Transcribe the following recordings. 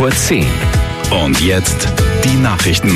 10:05. Und jetzt die Nachrichten.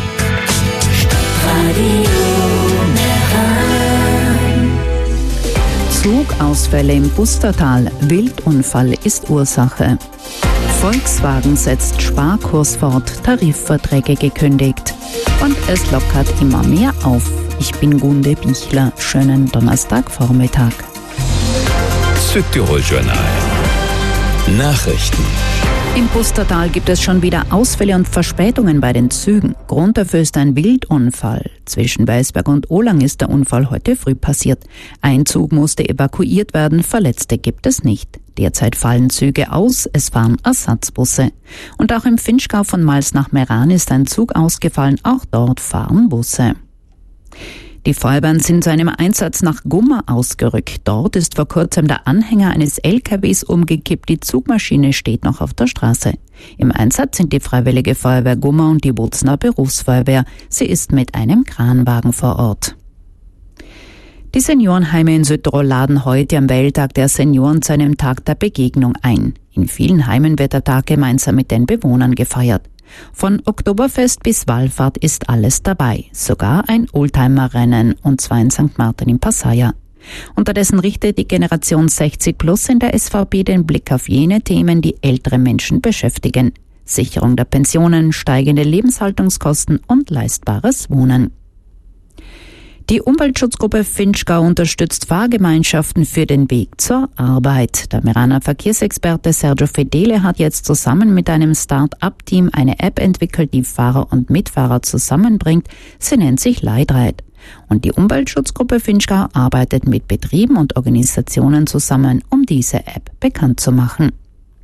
Zugausfälle im Pustertal. Wildunfall ist Ursache. Volkswagen setzt Sparkurs fort, Tarifverträge gekündigt. Und es lockert immer mehr auf. Ich bin Gunde Bichler. Schönen Donnerstagvormittag. Südtirol-Journal. Nachrichten. Im Pustertal gibt es schon wieder Ausfälle und Verspätungen bei den Zügen. Grund dafür ist ein Wildunfall. Zwischen Weißberg und Ohlang ist der Unfall heute früh passiert. Ein Zug musste evakuiert werden, Verletzte gibt es nicht. Derzeit fallen Züge aus, es fahren Ersatzbusse. Und auch im Finchgau von Mals nach Meran ist ein Zug ausgefallen, auch dort fahren Busse. Die Feuerwehren sind zu einem Einsatz nach Gummer ausgerückt. Dort ist vor kurzem der Anhänger eines LKWs umgekippt. Die Zugmaschine steht noch auf der Straße. Im Einsatz sind die Freiwillige Feuerwehr Gummer und die Bozner Berufsfeuerwehr. Sie ist mit einem Kranwagen vor Ort. Die Seniorenheime in Südtirol laden heute am Welttag der Senioren zu einem Tag der Begegnung ein. In vielen Heimen wird der Tag gemeinsam mit den Bewohnern gefeiert. Von Oktoberfest bis Wallfahrt ist alles dabei, sogar ein Oldtimer-Rennen, und zwar in St. Martin im Passaia. Unterdessen richtet die Generation 60 Plus in der SVP den Blick auf jene Themen, die ältere Menschen beschäftigen. Sicherung der Pensionen, steigende Lebenshaltungskosten und leistbares Wohnen. Die Umweltschutzgruppe Finchgau unterstützt Fahrgemeinschaften für den Weg zur Arbeit. Der Meraner Verkehrsexperte Sergio Fedele hat jetzt zusammen mit einem Start-up-Team eine App entwickelt, die Fahrer und Mitfahrer zusammenbringt. Sie nennt sich Leitride. Und die Umweltschutzgruppe Finchgau arbeitet mit Betrieben und Organisationen zusammen, um diese App bekannt zu machen.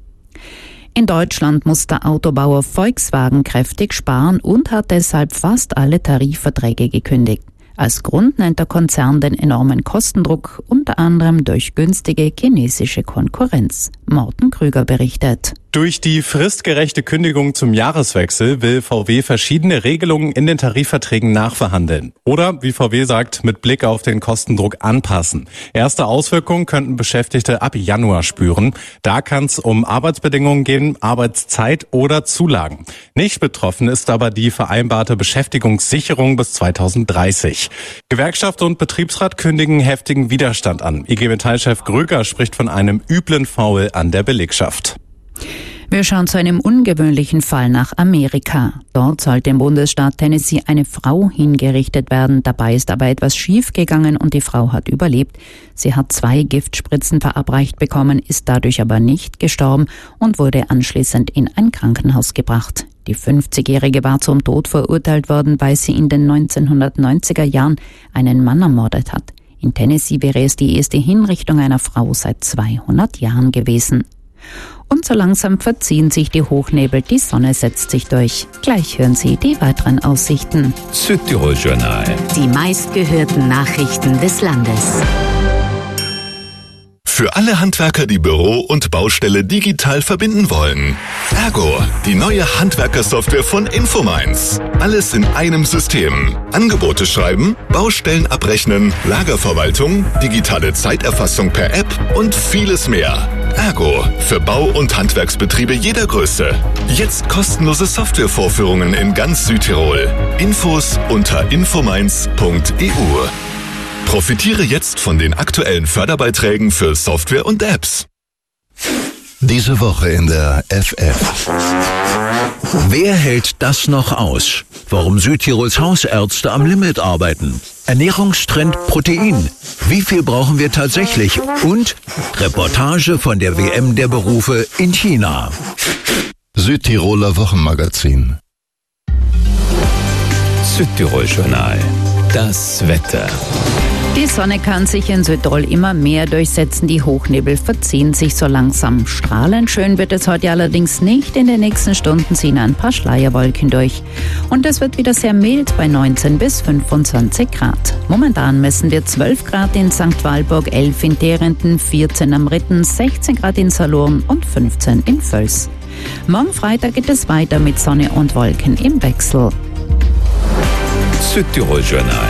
In Deutschland muss der Autobauer Volkswagen kräftig sparen und hat deshalb fast alle Tarifverträge gekündigt. Als Grund nennt der Konzern den enormen Kostendruck, unter anderem durch günstige chinesische Konkurrenz. Morten Krüger berichtet. Durch die fristgerechte Kündigung zum Jahreswechsel will VW verschiedene Regelungen in den Tarifverträgen nachverhandeln. Oder, wie VW sagt, mit Blick auf den Kostendruck anpassen. Erste Auswirkungen könnten Beschäftigte ab Januar spüren. Da kann es um Arbeitsbedingungen gehen, Arbeitszeit oder Zulagen. Nicht betroffen ist aber die vereinbarte Beschäftigungssicherung bis 2030. Gewerkschaft und Betriebsrat kündigen heftigen Widerstand an. IG Metall-Chef Gröger spricht von einem üblen Foul an der Belegschaft. Wir schauen zu einem ungewöhnlichen Fall nach Amerika. Dort sollte im Bundesstaat Tennessee eine Frau hingerichtet werden. Dabei ist aber etwas schiefgegangen und die Frau hat überlebt. Sie hat 2 Giftspritzen verabreicht bekommen, ist dadurch aber nicht gestorben und wurde anschließend in ein Krankenhaus gebracht. Die 50-Jährige war zum Tod verurteilt worden, weil sie in den 1990er Jahren einen Mann ermordet hat. In Tennessee wäre es die erste Hinrichtung einer Frau seit 200 Jahren gewesen. Und so langsam verziehen sich die Hochnebel, die Sonne setzt sich durch. Gleich hören Sie die weiteren Aussichten. Südtirol-Journal. Die meistgehörten Nachrichten des Landes. Für alle Handwerker, die Büro und Baustelle digital verbinden wollen. Ergo, die neue Handwerkersoftware von Infomines. Alles in einem System. Angebote schreiben, Baustellen abrechnen, Lagerverwaltung, digitale Zeiterfassung per App und vieles mehr. Ergo, für Bau- und Handwerksbetriebe jeder Größe. Jetzt kostenlose Softwarevorführungen in ganz Südtirol. Infos unter infomines.eu. Profitiere jetzt von den aktuellen Förderbeiträgen für Software und Apps. Diese Woche in der FF. Wer hält das noch aus? Warum Südtirols Hausärzte am Limit arbeiten? Ernährungstrend Protein. Wie viel brauchen wir tatsächlich? Und Reportage von der WM der Berufe in China. Südtiroler Wochenmagazin. Südtirol-Journal. Das Wetter. Die Sonne kann sich in Südtirol immer mehr durchsetzen. Die Hochnebel verziehen sich so langsam. Strahlend schön wird es heute allerdings nicht. In den nächsten Stunden ziehen ein paar Schleierwolken durch. Und es wird wieder sehr mild bei 19 bis 25 Grad. Momentan messen wir 12 Grad in St. Walburg, 11 in Terenten, 14 am Ritten, 16 Grad in Salurn und 15 in Völs. Morgen Freitag geht es weiter mit Sonne und Wolken im Wechsel. Südtirol-Journal.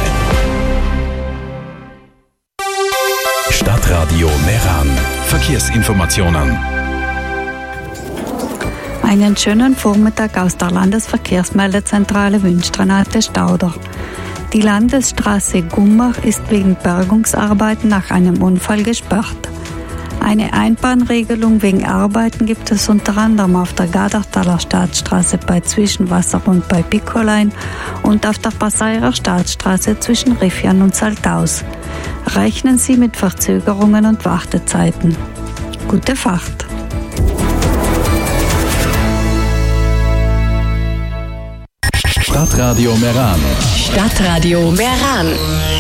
Stadtradio Meran. Verkehrsinformationen. Einen schönen Vormittag aus der Landesverkehrsmeldezentrale wünscht Renate Stauder. Die Landesstraße Gumbach ist wegen Bergungsarbeiten nach einem Unfall gesperrt. Eine Einbahnregelung wegen Arbeiten gibt es unter anderem auf der Gardachtaler Staatsstraße bei Zwischenwasser und bei Pickolein und auf der Passaier Staatsstraße zwischen Riffian und Saltaus. Rechnen Sie mit Verzögerungen und Wartezeiten. Gute Fahrt! Stadtradio Meran. Stadtradio Meran.